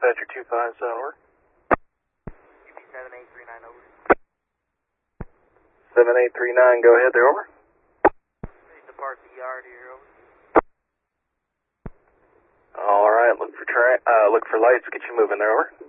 Dispatcher 257, over. 7839, over. 7839, go ahead there, over. Depart the yard here, over. Alright, look for lights, get you moving there, over.